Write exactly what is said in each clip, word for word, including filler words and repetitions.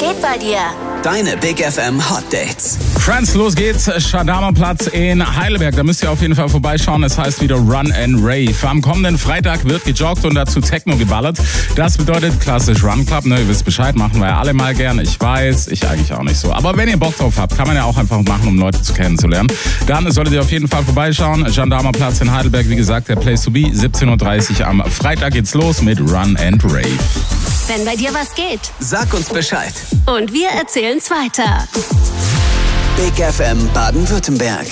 geht bei dir? Deine Big F M Hot Dates. Friends, los geht's. Schadamer Platz in Heidelberg. Da müsst ihr auf jeden Fall vorbeischauen. Es heißt wieder Run and Rave. Am kommenden Freitag wird gejoggt und dazu Techno geballert. Das bedeutet klassisch Run Club. Ne, ihr wisst Bescheid, machen wir ja alle mal gerne. Ich weiß, ich eigentlich auch nicht so. Aber wenn ihr Bock drauf habt, kann man ja auch einfach machen, um Leute zu kennenzulernen. Dann solltet ihr auf jeden Fall vorbeischauen. Gendarmer Platz in Heidelberg, wie gesagt, der Place to be. siebzehn Uhr dreißig am Freitag geht's los mit Run and Rave. Wenn bei dir was geht. Sag uns Bescheid. Und wir erzählen's weiter. Big F M Baden-Württemberg.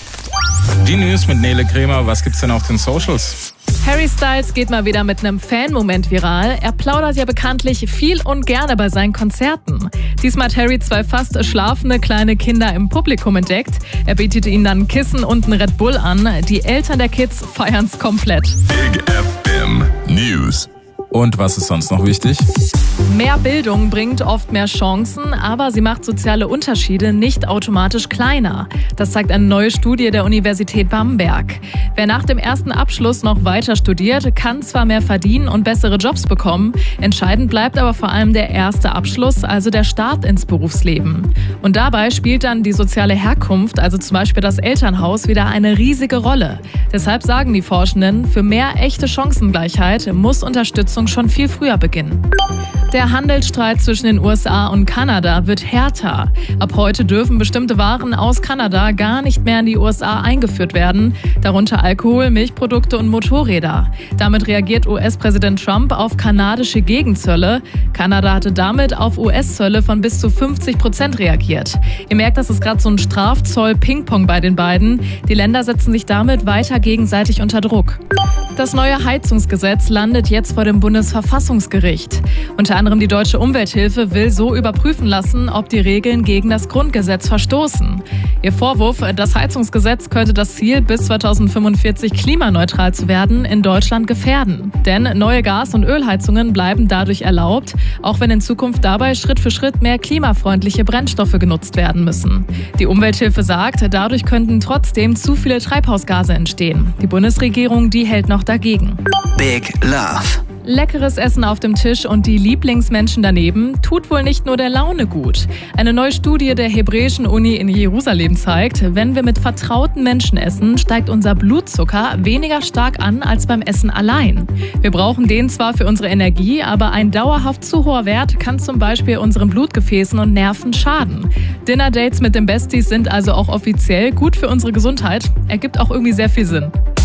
Die News mit Nele Kremer. Was gibt's denn auf den Socials? Harry Styles geht mal wieder mit einem Fan-Moment viral. Er plaudert ja bekanntlich viel und gerne bei seinen Konzerten. Diesmal hat Harry zwei fast schlafende kleine Kinder im Publikum entdeckt. Er bietet ihnen dann ein Kissen und einen Red Bull an. Die Eltern der Kids feiern's komplett. Big F M News. Und was ist sonst noch wichtig? Mehr Bildung bringt oft mehr Chancen, aber sie macht soziale Unterschiede nicht automatisch kleiner. Das zeigt eine neue Studie der Universität Bamberg. Wer nach dem ersten Abschluss noch weiter studiert, kann zwar mehr verdienen und bessere Jobs bekommen. Entscheidend bleibt aber vor allem der erste Abschluss, also der Start ins Berufsleben. Und dabei spielt dann die soziale Herkunft, also zum Beispiel das Elternhaus, wieder eine riesige Rolle. Deshalb sagen die Forschenden, für mehr echte Chancengleichheit muss Unterstützung schon viel früher beginnen. Der Handelsstreit zwischen den U S A und Kanada wird härter. Ab heute dürfen bestimmte Waren aus Kanada gar nicht mehr in die U S A eingeführt werden, darunter Alkohol, Milchprodukte und Motorräder. Damit reagiert U S-Präsident Trump auf kanadische Gegenzölle. Kanada hatte damit auf U S-Zölle von bis zu fünfzig Prozent reagiert. Ihr merkt, das ist gerade so ein Strafzoll-Ping-Pong bei den beiden. Die Länder setzen sich damit weiter gegenseitig unter Druck. Das neue Heizungsgesetz landet jetzt vor dem Bundesverfassungsgericht. Unter anderem die Deutsche Umwelthilfe will so überprüfen lassen, ob die Regeln gegen das Grundgesetz verstoßen. Ihr Vorwurf, das Heizungsgesetz könnte das Ziel, bis zweitausendfünfundvierzig klimaneutral zu werden, in Deutschland gefährden. Denn neue Gas- und Ölheizungen bleiben dadurch erlaubt, auch wenn in Zukunft dabei Schritt für Schritt mehr klimafreundliche Brennstoffe genutzt werden müssen. Die Umwelthilfe sagt, dadurch könnten trotzdem zu viele Treibhausgase entstehen. Die Bundesregierung, die hält noch dagegen. Big Love. Leckeres Essen auf dem Tisch und die Lieblingsmenschen daneben tut wohl nicht nur der Laune gut. Eine neue Studie der Hebräischen Uni in Jerusalem zeigt, wenn wir mit vertrauten Menschen essen, steigt unser Blutzucker weniger stark an als beim Essen allein. Wir brauchen den zwar für unsere Energie, aber ein dauerhaft zu hoher Wert kann zum Beispiel unseren Blutgefäßen und Nerven schaden. Dinner-Dates mit den Besties sind also auch offiziell gut für unsere Gesundheit. Ergibt auch irgendwie sehr viel Sinn.